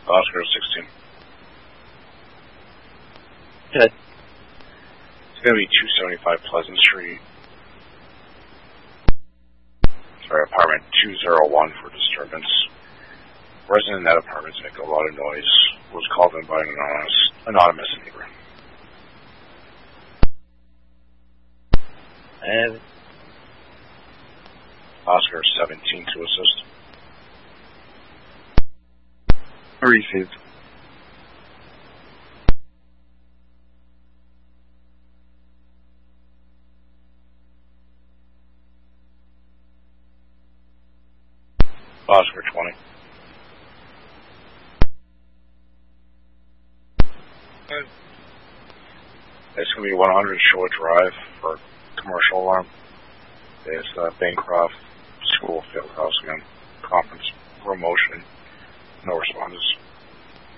Oscar 16. Good. It's going to be 275 Pleasant Street. Sorry, apartment 201 for disturbance. Resident in that apartment is making a lot of noise. Was called in by an anonymous neighbor. And Oscar 17 to assist. Received. Oscar 20. It's going to be 100 Shore Drive for commercial alarm. It's Bancroft School Fieldhouse again. Conference room motion.